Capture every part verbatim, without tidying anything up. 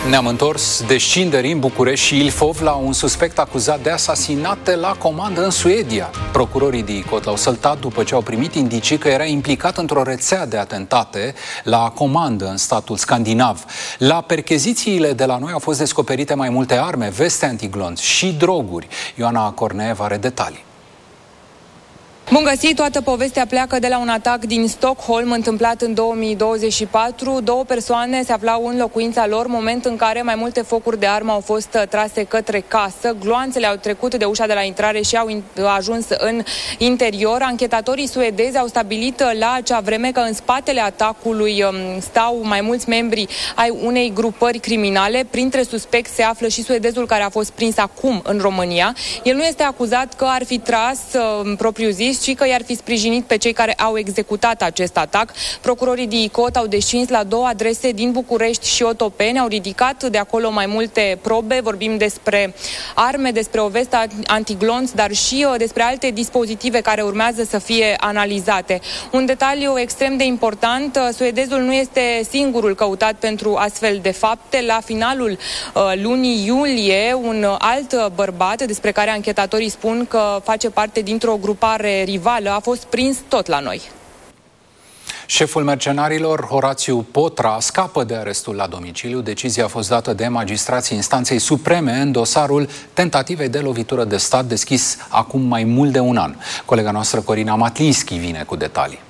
Ne-am întors descinderi în București și Ilfov la un suspect acuzat de asasinate la comandă în Suedia. Procurorii de Icot l-au săltat după ce au primit indicii că era implicat într-o rețea de atentate la comandă în statul scandinav. La perchezițiile de la noi au fost descoperite mai multe arme, veste antiglonț și droguri. Ioana Corneev are detalii. Bun găsit! Toată povestea pleacă de la un atac din Stockholm întâmplat în două mii douăzeci și patru. Două persoane se aflau în locuința lor, moment în care mai multe focuri de armă au fost trase către casă. Gloanțele au trecut de ușa de la intrare și au ajuns în interior. Anchetatorii suedezi au stabilit la acea vreme că în spatele atacului stau mai mulți membri ai unei grupări criminale. Printre suspecți se află și suedezul care a fost prins acum în România. El nu este acuzat că ar fi tras propriu zis, ci că i-ar fi sprijinit pe cei care au executat acest atac. Procurorii de Icot au descins la două adrese din București și Otopeni, au ridicat de acolo mai multe probe. Vorbim despre arme, despre o vestă antiglonț, dar și despre alte dispozitive care urmează să fie analizate. Un detaliu extrem de important, suedezul nu este singurul căutat pentru astfel de fapte. La finalul uh, lunii iulie, un alt bărbat, despre care anchetatorii spun că face parte dintr-o grupare rivală, a fost prins tot la noi. Șeful mercenarilor, Horațiu Potra, scapă de arestul la domiciliu. Decizia a fost dată de magistrații instanței supreme în dosarul tentativei de lovitură de stat deschis acum mai mult de un an. Colega noastră Corina Matlinski vine cu detalii.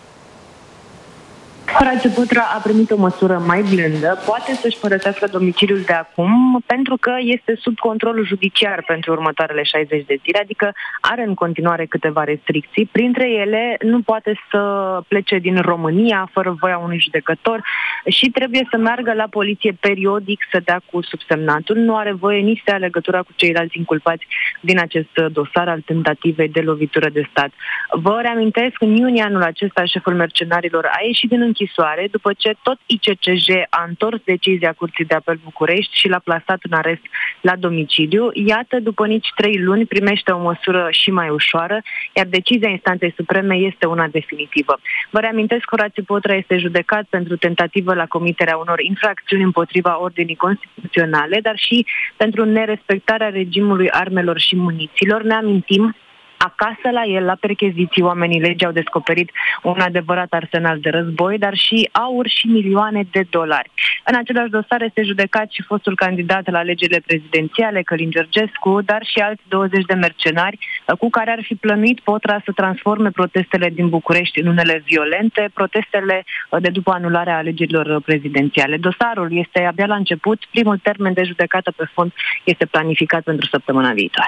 Horațiu Potra a primit o măsură mai blândă, poate să-și părăsească domiciliul de acum pentru că este sub control judiciar pentru următoarele șaizeci de zile, adică are în continuare câteva restricții. Printre ele, nu poate să plece din România fără voia unui judecător și trebuie să meargă la poliție periodic să dea cu subsemnatul. Nu are voie nici să ia legătura cu ceilalți inculpați din acest dosar al tentativei de lovitură de stat. Vă reamintesc, în iunie anul acesta, șeful mercenarilor a ieșit din închisoare după ce tot I C C J a întors decizia Curții de Apel București și l-a plasat în arest la domiciliu. Iată, după nici trei luni, primește o măsură și mai ușoară, iar decizia instanței supreme este una definitivă. Vă reamintesc, Horațiu Potra este judecat pentru tentativă la comiterea unor infracțiuni împotriva ordinii constituționale, dar și pentru nerespectarea regimului armelor și muniților. Ne amintim, acasă la el, la percheziții, oamenii legii au descoperit un adevărat arsenal de război, dar și aur și milioane de dolari. În același dosar este judecat și fostul candidat la alegerile prezidențiale, Călin Georgescu, dar și alți douăzeci de mercenari cu care ar fi plănuit Potra să transforme protestele din București în unele violente, protestele de după anularea alegerilor prezidențiale. Dosarul este abia la început, primul termen de judecată pe fond este planificat pentru săptămâna viitoare.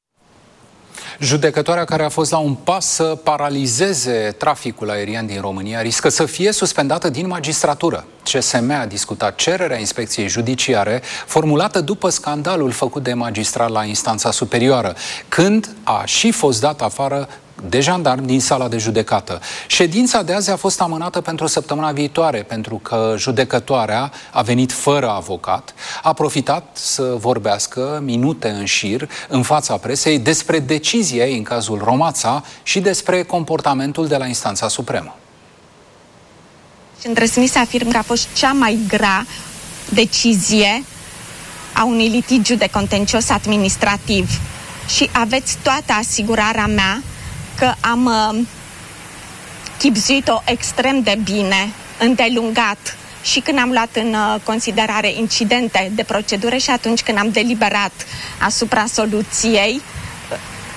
Judecătoarea care a fost la un pas să paralizeze traficul aerian din România riscă să fie suspendată din magistratură. C S M a discutat cererea inspecției judiciare formulată după scandalul făcut de magistrat la instanța superioară, când a și fost dat afară de jandarmi din sala de judecată. Ședința de azi a fost amânată pentru săptămâna viitoare, pentru că judecătoarea a venit fără avocat, a profitat să vorbească minute în șir în fața presei despre decizia ei în cazul Romața și despre comportamentul de la instanța supremă. Și îndrăznesc să afirm că a fost cea mai grea decizie a unui litigiu de contencios administrativ și aveți toată asigurarea mea că am uh, chibzuit-o extrem de bine, îndelungat, și când am luat în uh, considerare incidente de procedură și atunci când am deliberat asupra soluției.